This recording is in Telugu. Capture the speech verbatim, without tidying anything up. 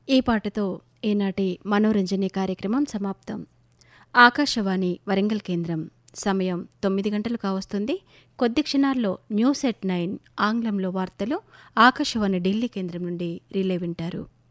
ఈ పాటతో ఈనాటి మనోరంజని కార్యక్రమం సమాప్తం. ఆకాశవాణి వరంగల్ కేంద్రం. సమయం తొమ్మిది గంటలు కావస్తుంది. కొద్ది క్షణాల్లో న్యూస్ ఎట్ నైన్ ఆంగ్లంలో వార్తలు ఆకాశవాణి ఢిల్లీ కేంద్రం నుండి రిలే వింటారు.